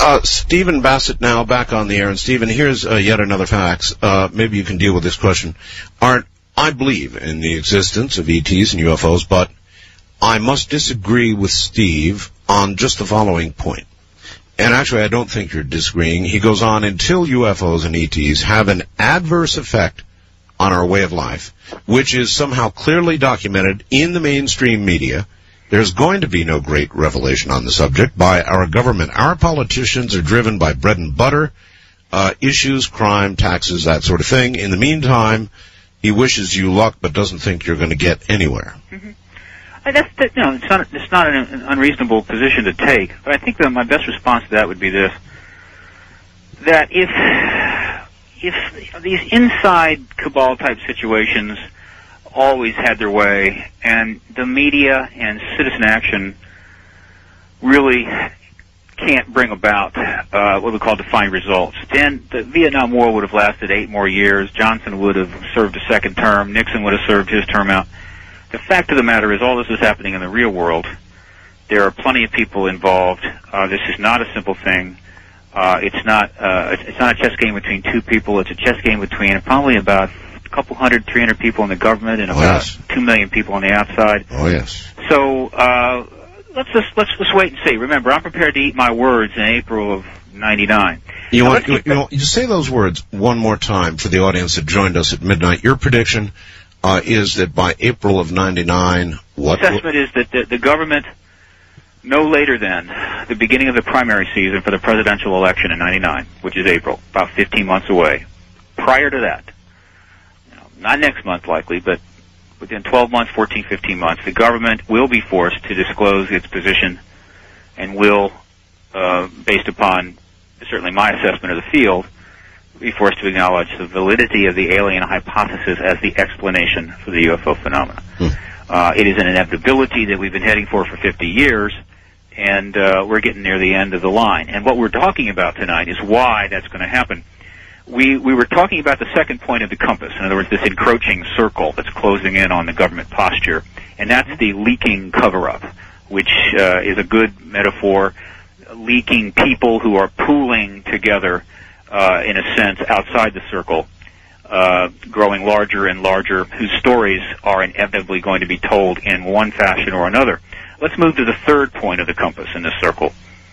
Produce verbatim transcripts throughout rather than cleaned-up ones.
Uh, Stephen Bassett now back on the air. And Stephen, here's uh, yet another fax. Uh, maybe you can deal with this question. Art, I believe in the existence of E Ts and U F Os, but I must disagree with Steve on just the following point. And actually, I don't think you're disagreeing. He goes on, until U F Os and E Ts have an adverse effect on our way of life, which is somehow clearly documented in the mainstream media, there's going to be no great revelation on the subject by our government. Our politicians are driven by bread and butter, uh, issues, crime, taxes, that sort of thing. In the meantime, he wishes you luck but doesn't think you're going to get anywhere. Mm-hmm. Uh, that's the, you know, it's not it's not an, an unreasonable position to take. But I think that my best response to that would be this: that if if these inside cabal type situations always had their way, and the media and citizen action really can't bring about uh, what we call defined results, then the Vietnam War would have lasted eight more years. Johnson would have served a second term. Nixon would have served his term out. The fact of the matter is, all this is happening in the real world. There are plenty of people involved. Uh, this is not a simple thing. Uh, it's not. Uh, it's not a chess game between two people. It's a chess game between probably about a couple hundred, three hundred people in the government and oh, about yes. two million people on the outside. Oh yes. So uh, let's just let's just wait and see. Remember, I'm prepared to eat my words in April of ninety-nine. You now, want you, you know? You say those words one more time for the audience that joined us at midnight. Your prediction uh, is that by April of ninety-nine, what? The assessment is that the, the government, no later than the beginning of the primary season for the presidential election in ninety-nine, which is April, about fifteen months away. Prior to that, you know, not next month likely, but within twelve months, fourteen, fifteen months, the government will be forced to disclose its position and will, uh, based upon certainly my assessment of the field, be forced to acknowledge the validity of the alien hypothesis as the explanation for the U F O phenomena. Hmm. Uh, it is an inevitability that we've been heading for for fifty years, and uh, we're getting near the end of the line. And what we're talking about tonight is why that's going to happen. We we were talking about the second point of the compass, in other words, this encroaching circle that's closing in on the government posture, and that's the leaking cover-up, which uh, is a good metaphor, leaking people who are pooling together, uh, in a sense, outside the circle, uh, growing larger and larger, whose stories are inevitably going to be told in one fashion or another. Let's move to the third point of the compass in this circle.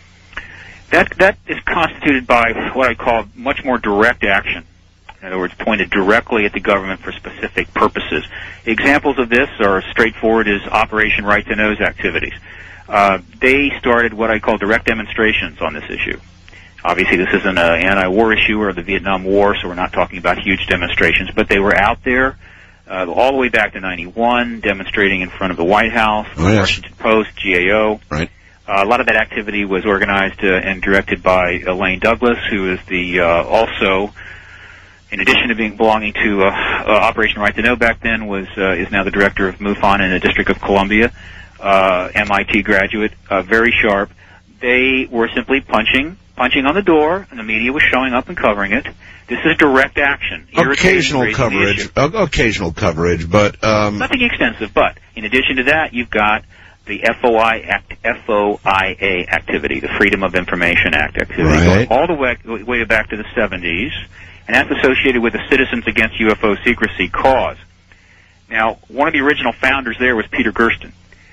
That that is constituted by what I call much more direct action. In other words, pointed directly at the government for specific purposes. Examples of this are straightforward as Operation Right to Know's activities. Uh, they started what I call direct demonstrations on this issue. Obviously, this isn't an anti-war issue or the Vietnam War, so we're not talking about huge demonstrations, but they were out there uh, all the way back to ninety-one, demonstrating in front of the White House, oh, yes. Washington Post, G A O. Right. Uh, a lot of that activity was organized uh, and directed by Elaine Douglas, who is the uh, also, in addition to being belonging to uh, uh, Operation Right to Know back then, was uh, is now the director of MUFON in the District of Columbia, uh, M I T graduate, uh, very sharp. They were simply punching, punching on the door, and the media was showing up and covering it. This is direct action. Occasional coverage, occasional coverage, but um, nothing extensive. But in addition to that, you've got the F O I Act, F O I A activity, the Freedom of Information Act activity, right. going all the way, way back to the seventies, and that's associated with the Citizens Against U F O Secrecy cause. Now, one of the original founders there was Peter Gersten.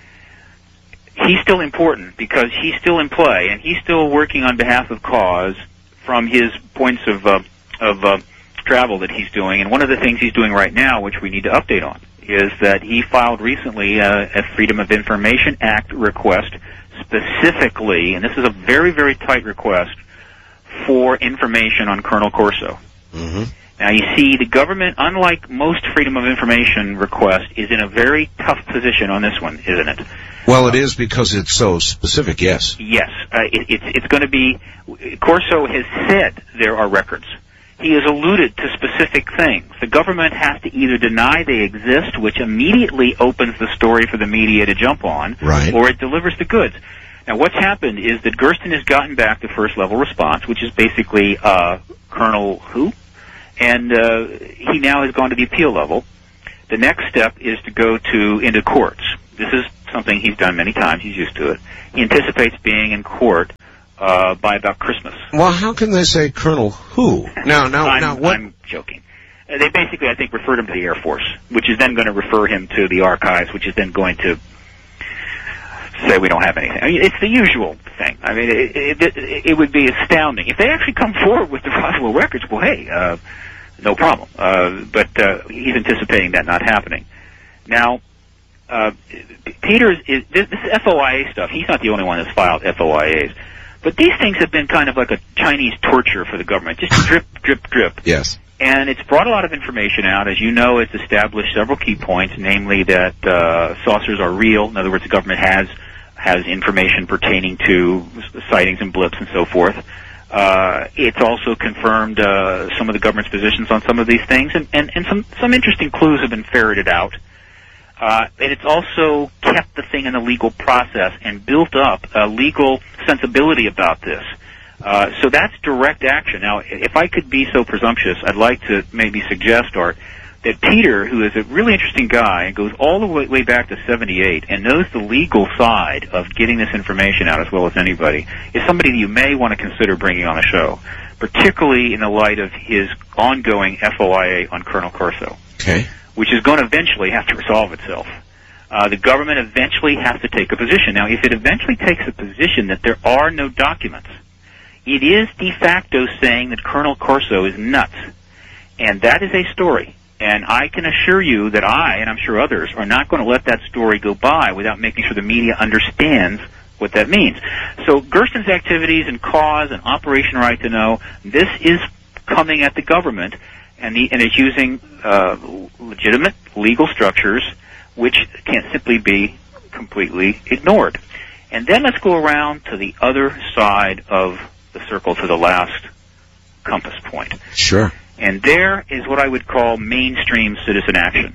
He's still important because he's still in play, and he's still working on behalf of cause from his points of uh, of uh, travel that he's doing. And one of the things he's doing right now, which we need to update on, is that he filed recently uh, a Freedom of Information Act request specifically, and this is a very, very tight request, for information on Colonel Corso. Mm-hmm. Now, you see, the government, unlike most Freedom of Information requests, is in a very tough position on this one, isn't it? Well, it is because it's so specific, yes. Yes. Uh, it, it's, it's going to be, Corso has said there are records. He has alluded to specific things. The government has to either deny they exist, which immediately opens the story for the media to jump on, right. or it delivers the goods. Now, what's happened is that Gersten has gotten back the first-level response, which is basically uh, Colonel who? And uh, he now has gone to the appeal level. The next step is to go to into courts. This is something he's done many times. He's used to it. He anticipates being in court uh, by about Christmas. Well, how can they say Colonel who? Now, now, I'm, now, what? I'm joking. Uh, they basically, I think, referred him to the Air Force, which is then going to refer him to the archives, which is then going to say we don't have anything. I mean, it's the usual thing. I mean, it, it, it, it would be astounding. If they actually come forward with the Roswell records, well, hey, uh, no problem. Uh, but uh, he's anticipating that not happening. Now, uh, Peters, is, this, this F O I A stuff, he's not the only one that's filed F O I As. But these things have been kind of like a Chinese torture for the government, just drip, drip, drip. Yes. And it's brought a lot of information out. As you know, it's established several key points, namely that uh, saucers are real. In other words, the government has has information pertaining to sightings and blips and so forth. Uh, it's also confirmed uh, some of the government's positions on some of these things, and, and, and some, some interesting clues have been ferreted out. Uh, and it's also kept the thing in the legal process and built up a legal sensibility about this. Uh, so that's direct action. Now, if I could be so presumptuous, I'd like to maybe suggest, Art, that Peter, who is a really interesting guy and goes all the way, way back to seventy-eight and knows the legal side of getting this information out as well as anybody, is somebody that you may want to consider bringing on the show, particularly in the light of his ongoing F O I A on Colonel Corso, Okay. which is going to eventually have to resolve itself. Uh, the government eventually has to take a position. Now, if it eventually takes a position that there are no documents, it is de facto saying that Colonel Corso is nuts. And that is a story. And I can assure you that I, and I'm sure others, are not going to let that story go by without making sure the media understands what that means. So Gersten's activities and cause and Operation Right to Know, this is coming at the government, and, the, and it's using uh, legitimate legal structures which can't simply be completely ignored. And then let's go around to the other side of the circle, to the last compass point. Sure. And there is what I would call mainstream citizen action.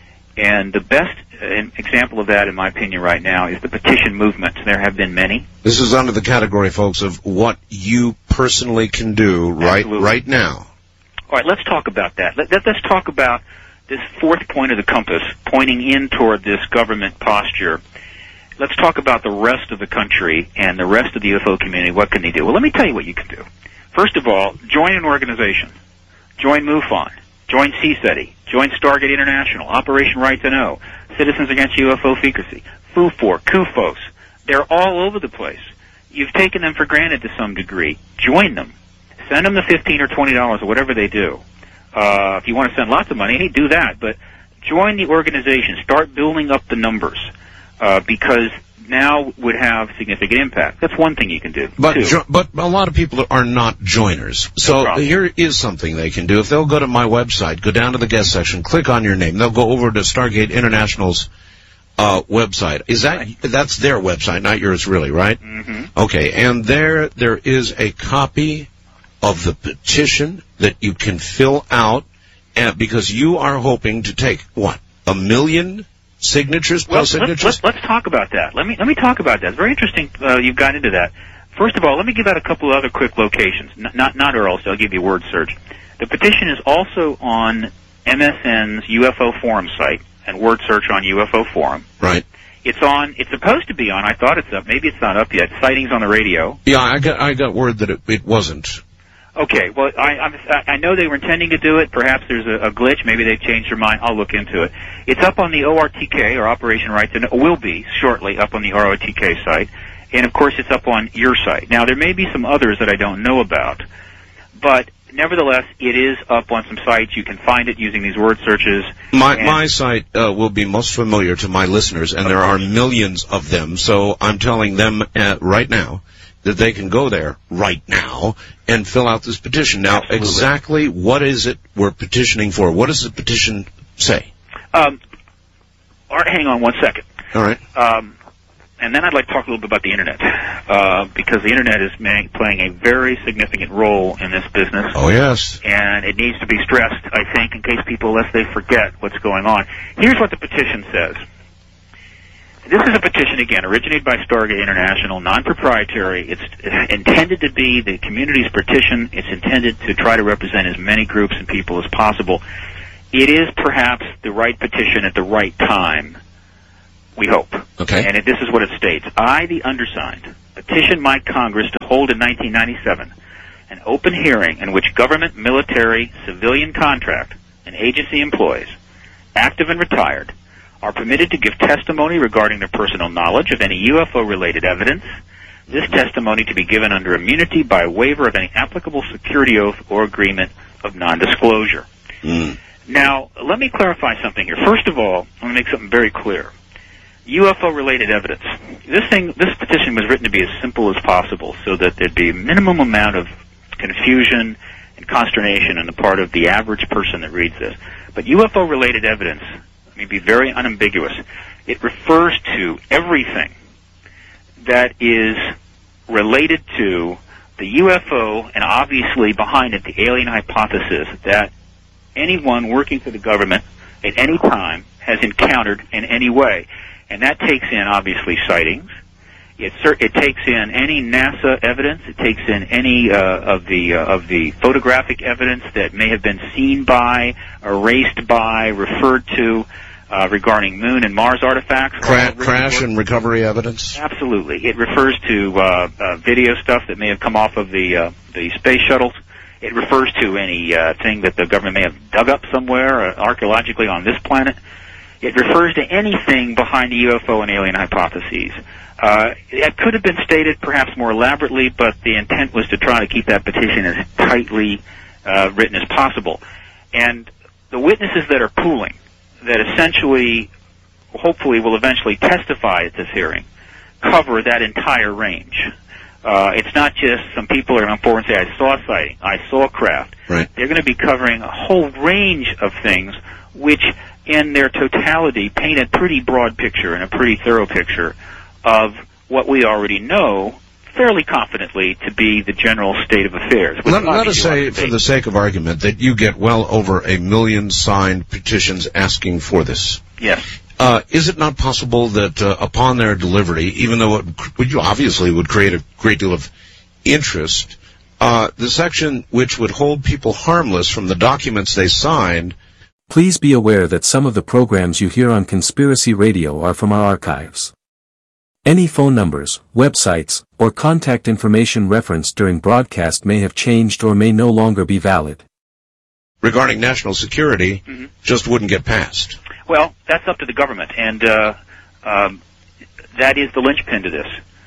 And the best uh, example of that, in my opinion, right now is the petition movement. There have been many. This is under the category, folks, of what you personally can do right Absolutely. right now. All right, let's talk about that. Let, let, let's talk about this fourth point of the compass, pointing in toward this government posture. Let's talk about the rest of the country and the rest of the U F O community. What can they do? Well, let me tell you what you can do. First of all, join an organization. Join MUFON. Join C SETI. Join Stargate International. Operation Right to Know. Citizens Against U F O Secrecy. F U F O R. C U F O S. They're all over the place. You've taken them for granted to some degree. Join them. Send them the fifteen or twenty dollars or whatever they do. Uh, if you want to send lots of money, hey, do that. But join the organization. Start building up the numbers. Uh, because now would have significant impact. That's one thing you can do. But Two. jo- but a lot of people are not joiners. So problem. here is something they can do. If they'll go to my website, go down to the guest section, click on your name. They'll go over to Stargate International's uh, website. Is that Right. that's their website, not yours, really, right? Mm-hmm. Okay, and there there is a copy of the petition that you can fill out, and because you are hoping to take what, a million signatures Well, plus let's, signatures. let's, let's talk about that. Let me let me talk about that. It's very interesting. Uh, you've got into that. First of all, let me give out a couple of other quick locations. N- not not Earl's. I'll give you a word search. The petition is also on M S N's U F O Forum site and word search on U F O Forum. Right. It's on. It's supposed to be on. I thought it's up. Maybe it's not up yet. Sightings on the radio. Yeah, I got I got word that it, it wasn't. Okay, well, I, I'm, I know they were intending to do it. Perhaps there's a, a glitch. Maybe they've changed their mind. I'll look into it. It's up on the O R T K, or Operation Right to Know, will be shortly up on the O R T K site. And, of course, it's up on your site. Now, there may be some others that I don't know about. But, nevertheless, it is up on some sites. You can find it using these word searches. My and my site uh, will be most familiar to my listeners, and there are millions of them. So I'm telling them uh, right now that they can go there right now and fill out this petition. Now, Absolutely. exactly what is it we're petitioning for? What does the petition say? Um, Art, hang on one second. All right. Um, and then I'd like to talk a little bit about the Internet, uh, because the Internet is ma- playing a very significant role in this business. Oh, yes. And it needs to be stressed, I think, in case people, lest they forget what's going on. Here's what the petition says. This is a petition, again, originated by Stargate International, non-proprietary. It's intended to be the community's petition. It's intended to try to represent as many groups and people as possible. It is perhaps the right petition at the right time, we hope. Okay. And it, this is what it states. I, the undersigned, petitioned my Congress to hold in nineteen ninety-seven an open hearing in which government, military, civilian contract, and agency employees, active and retired, are permitted to give testimony regarding their personal knowledge of any U F O-related evidence, this testimony to be given under immunity by waiver of any applicable security oath or agreement of non-disclosure. Mm. Now, let me clarify something here. First of all, I want to make something very clear. U F O-related evidence. This thing, this petition was written to be as simple as possible so that there'd be a minimum amount of confusion and consternation on the part of the average person that reads this. But U F O-related evidence, let me be very unambiguous, it refers to everything that is related to the U F O and obviously behind it the alien hypothesis that anyone working for the government at any time has encountered in any way. And that takes in, obviously, sightings. It, it takes in any NASA evidence. It takes in any uh, of the uh, of the photographic evidence that may have been seen by, erased by, referred to uh, regarding Moon and Mars artifacts. Cra- crash and recovery evidence? Absolutely. It refers to uh, uh, video stuff that may have come off of the uh, the space shuttles. It refers to any uh, thing that the government may have dug up somewhere uh, archaeologically on this planet. It refers to anything behind the U F O and alien hypotheses. Uh, it could have been stated perhaps more elaborately, but the intent was to try to keep that petition as tightly uh, written as possible. And the witnesses that are pooling, that essentially, hopefully will eventually testify at this hearing, cover that entire range. Uh, it's not just some people are going to come forward and say, I saw a sighting, I saw craft. Right. They're going to be covering a whole range of things which, in their totality, paint a pretty broad picture and a pretty thorough picture of what we already know fairly confidently to be the general state of affairs. Let, let us say, for the sake of argument, that you get well over a million signed petitions asking for this. Yes. Uh, is it not possible that uh, upon their delivery, even though it would, obviously would create a great deal of interest, uh, the section which would hold people harmless from the documents they signed... Please be aware that some of the programs you hear on Conspiracy Radio are from our archives. Any phone numbers, websites, or contact information referenced during broadcast may have changed or may no longer be valid. Regarding national security, mm-hmm. just wouldn't get passed. Well, that's up to the government, and uh, um, that is the linchpin to this.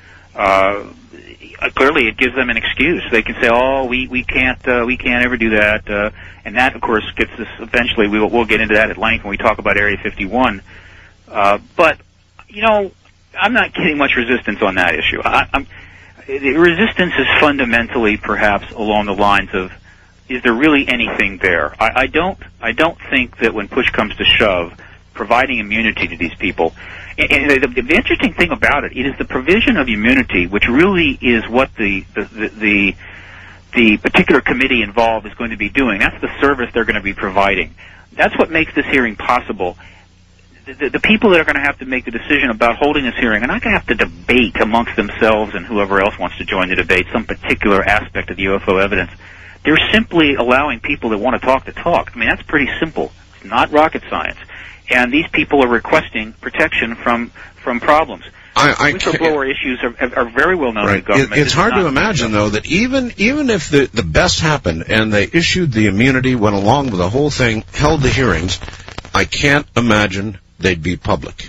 Uh, clearly, it gives them an excuse. They can say, "Oh, we we can't uh, we can't ever do that," uh, and that, of course, gets us. Eventually, we will we'll get into that at length when we talk about Area fifty-one. Uh, but you know, I'm not getting much resistance on that issue. I, I'm, the resistance is fundamentally, perhaps, along the lines of, is there really anything there? I, I don't. I don't think that when push comes to shove, providing immunity to these people. And, and the, the interesting thing about it, it is the provision of immunity, which really is what the the, the the the particular committee involved is going to be doing. That's the service they're going to be providing. That's what makes this hearing possible. The, the, the people that are going to have to make the decision about holding this hearing are not going to have to debate amongst themselves and whoever else wants to join the debate some particular aspect of the U F O evidence. They're simply allowing people that want to talk to talk. I mean, that's pretty simple. It's not rocket science. And these people are requesting protection from from problems. I, I Whistleblower issues are, are very well known right. in the government. It, it's hard to imagine, though, that even even if the, the best happened and they issued the immunity, went along with the whole thing, held the hearings, I can't imagine they'd be public.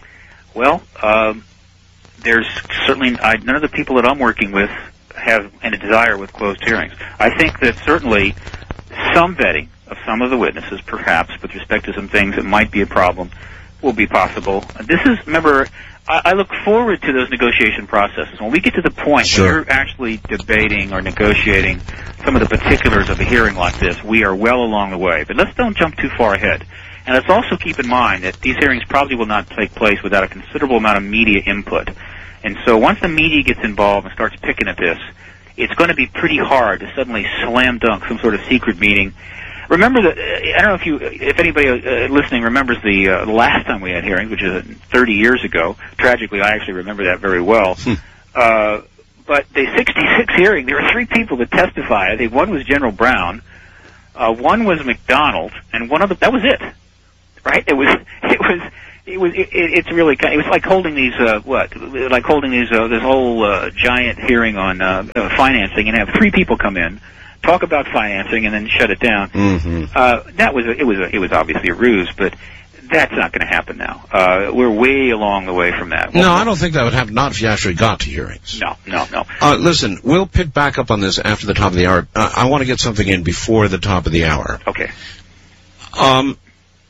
Well, um, there's certainly I, none of the people that I'm working with have any desire with closed hearings. I think that certainly some vetting of some of the witnesses, perhaps, with respect to some things that might be a problem, will be possible. This is, remember, I, I look forward to those negotiation processes. When we get to the point sure. where you're actually debating or negotiating some of the particulars of a hearing like this, we are well along the way. But let's don't jump too far ahead. And let's also keep in mind that these hearings probably will not take place without a considerable amount of media input. And so once the media gets involved and starts picking at this, it's going to be pretty hard to suddenly slam dunk some sort of secret meeting. Remember that, I don't know if you, if anybody uh, listening remembers the uh, last time we had hearings, which is thirty years ago. Tragically, I actually remember that very well. Hmm. Uh, but the sixty-six hearing, there were three people that testified. I think one was General Brown, uh, one was McDonald, and one other, that was it. Right? It was, it was, It was. It, it's really. Kind of, it was like holding these. Uh, what? Like holding these. Uh, this whole uh, giant hearing on uh, uh, financing, and have three people come in, talk about financing, and then shut it down. Mm-hmm. Uh, that was. A, it was. A, it was obviously a ruse, but that's not going to happen now. Uh, we're way along the way from that. No, I don't think that would happen. Not if you actually got to hearings. No, no, no. Uh, listen, we'll pick back up on this after the top of the hour. Uh, I want to get something in before the top of the hour. Okay. Um,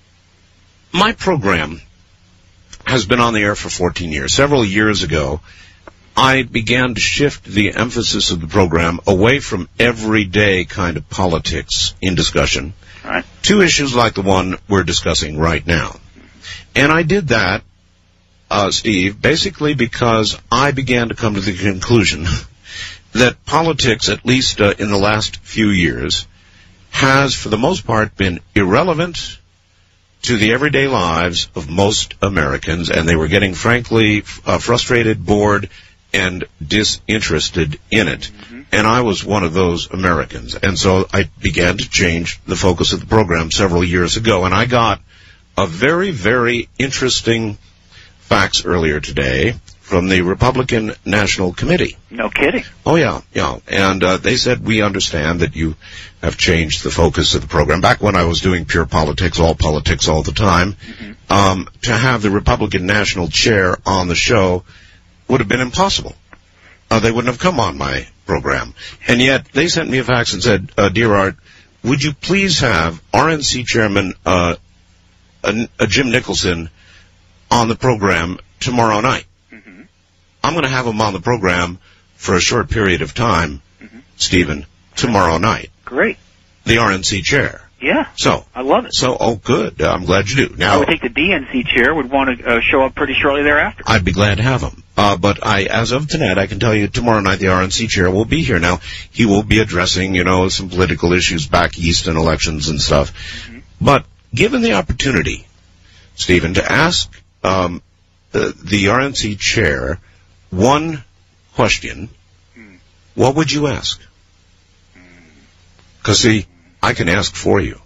my program has been on the air for fourteen years. Several years ago, I began to shift the emphasis of the program away from everyday kind of politics in discussion Right. to issues like the one we're discussing right now. And I did that, uh, Steve, basically because I began to come to the conclusion that politics, at least uh, in the last few years, has, for the most part, been irrelevant to the everyday lives of most Americans, and they were getting, frankly, uh, frustrated, bored, and disinterested in it. Mm-hmm. And I was one of those Americans. And so I began to change the focus of the program several years ago, and I got a very, very interesting facts earlier today from the Republican National Committee. No kidding. Oh, yeah, yeah. And uh, they said, we understand that you have changed the focus of the program. Back when I was doing pure politics, all politics all the time, mm-hmm. um, to have the Republican National Chair on the show would have been impossible. Uh, they wouldn't have come on my program. And yet, they sent me a fax and said, uh, Dear Art, would you please have R N C Chairman uh, uh, Jim Nicholson on the program tomorrow night? Mm-hmm. I'm going to have him on the program for a short period of time, mm-hmm. Stephen, tomorrow night. Great. The R N C chair. Yeah. So I love it. So, oh, good. Uh, I'm glad you do. Now, I would think the D N C chair would want to uh, show up pretty shortly thereafter. I'd be glad to have him. Uh, but I, as of tonight, I can tell you tomorrow night the R N C chair will be here. Now, he will be addressing, you know, some political issues back east and elections and stuff. Mm-hmm. But given the opportunity, Stephen, to ask um, the, the R N C chair one question, mm. what would you ask? Because, see, I can ask for you.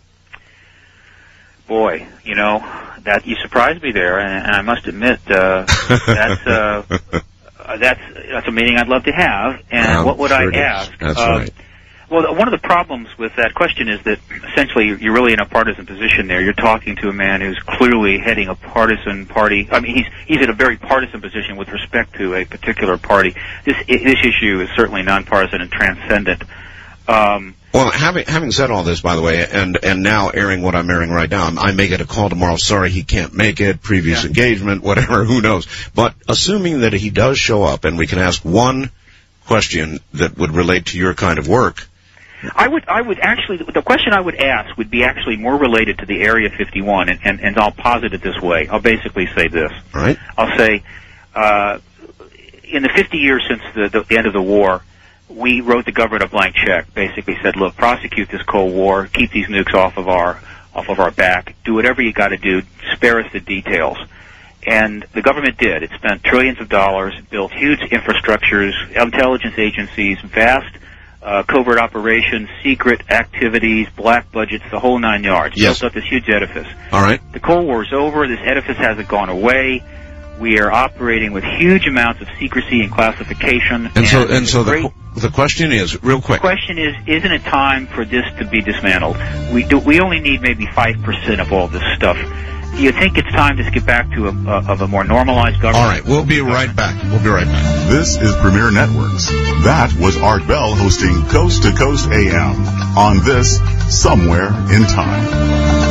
Boy, you know, that you surprised me there, and, and I must admit, uh, that's uh, that's that's a meeting I'd love to have. And well, what would sure I ask? That's uh, right. Well, one of the problems with that question is that essentially you're really in a partisan position there. You're talking to a man who's clearly heading a partisan party. I mean, he's he's in a very partisan position with respect to a particular party. This this issue is certainly nonpartisan and transcendent. Um, Well, having having said all this, by the way, and and now airing what I'm airing right now, I may get a call tomorrow. Sorry, he can't make it. Previous yeah. engagement, whatever. Who knows? But assuming that he does show up, and we can ask one question that would relate to your kind of work. I would I would actually the question I would ask would be actually more related to the Area fifty-one, and and, and I'll posit it this way. I'll basically say this. All right. I'll say, uh, in the fifty years since the, the, the end of the war, we wrote the government a blank check, basically said, look, prosecute this Cold War, keep these nukes off of our off of our back, do whatever you got to do, spare us the details. And the government did. It spent trillions of dollars, built huge infrastructures, intelligence agencies, vast uh, covert operations, secret activities, black budgets, the whole nine yards. Yes. Built up this huge edifice. All right. The Cold War's over. This edifice hasn't gone away. We are operating with huge amounts of secrecy and classification. And, and so, and so the, the question is, real quick. The question is, isn't it time for this to be dismantled? We do. We only need maybe five percent of all this stuff. Do you think it's time to get back to a, a, of a more normalized government? All right, we'll be right back. We'll be right back. This is Premier Networks. That was Art Bell hosting Coast to Coast A M on this Somewhere in Time.